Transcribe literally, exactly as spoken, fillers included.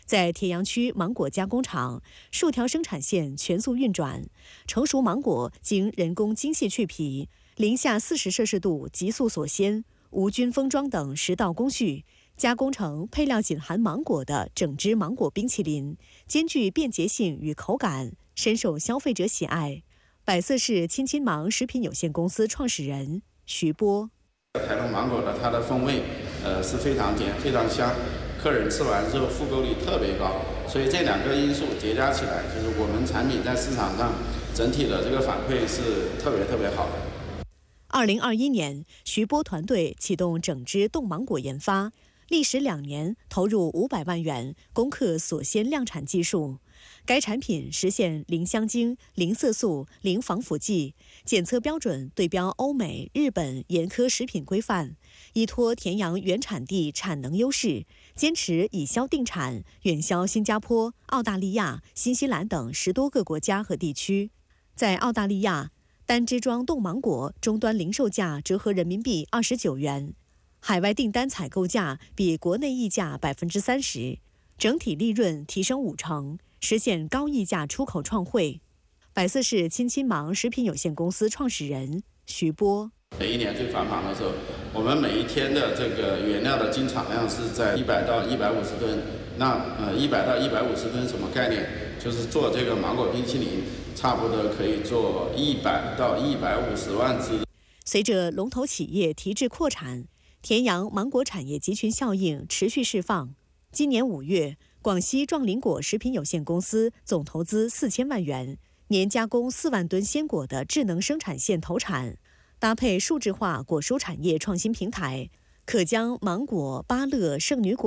在铁阳区芒果加工厂，数条生产线全速运转，成熟芒果经人工精细去皮，零下四十摄氏度急速锁鲜，无菌封装等十道工序，加工成配料仅含芒果的整只芒果冰淇淋，兼具便捷性与口感，深受消费者喜爱。百色市亲亲芒食品有限公司创始人徐波： 台农芒果的它的风味，呃是非常甜、非常香，客人吃完之后复购率特别高，所以这两个因素叠加起来，就是我们产品在市场上整体的这个反馈是特别特别好的。 二零二一年，徐波团队启动整只冻芒果研发，历时两年，投入五百万元，攻克锁鲜量产技术。该产品实现零香精、零色素、零防腐剂，检测标准对标欧美、日本严苛食品规范，依托田阳原产地产能优势，坚持以销定产，远销新加坡、澳大利亚、新西兰等十多个国家和地区。在澳大利亚，单支装冻芒果终端零售价折合人民币二十九元，海外订单采购价比国内溢价百分之三十，整体利润提升五成，实现高溢价出口创汇。百色市亲亲芒食品有限公司创始人徐波： 每一年最繁忙的时候，我们每一天的这个原料的进产量是在一百到一百五十吨。那呃一百到一百五十吨什么概念？就是做这个芒果冰淇淋，差不多可以做一百到一百五十万只。 随着龙头企业提质扩产，田阳芒果产业集群效应持续释放。今年五月，广西壮林果食品有限公司总投资四千万元，年加工四万吨鲜果的智能生产线投产，搭配数字化果蔬产业创新平台，可将芒果、芭乐、圣女果